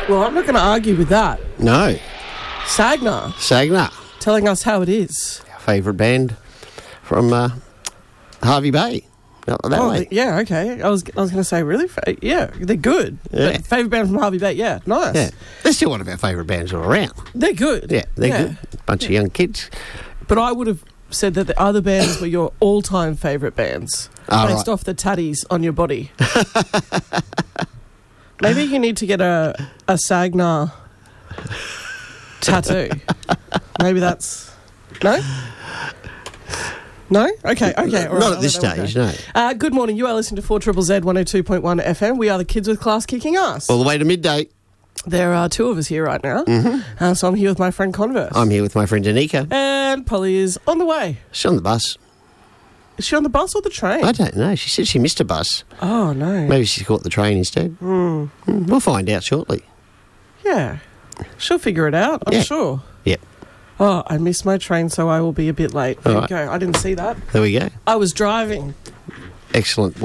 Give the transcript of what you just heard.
Well, I'm not going to argue with that. No. Sagna telling us how it is. Our favourite band from Harvey Bay. That way. Yeah, okay. I was going to say, really? Yeah, they're good. Yeah. Favourite band from Harvey Bay, yeah, nice. Yeah. They're still one of our favourite bands all around. They're good. Yeah, they're good. Bunch of young kids. But I would have said that the other bands were your all-time favourite bands, based off the tatties on your body. Maybe you need to get a Sagna tattoo. Maybe that's... No? No? Okay. All right, Not at this stage, no. Good morning. You are listening to 4ZZZ 102.1 FM. We are the kids with class kicking ass. All the way to midday. There are two of us here right now. Mm-hmm. So I'm here with my friend Converse. I'm here with my friend Danica. And Polly is on the way. She's on the bus. Is she on the bus or the train? I don't know. She said she missed a bus. Oh, no. Maybe she caught the train instead. We'll find out shortly. Yeah. She'll figure it out, I'm sure. Yep. Oh, I missed my train, so I will be a bit late. There you go. I didn't see that. There we go. I was driving. Excellent.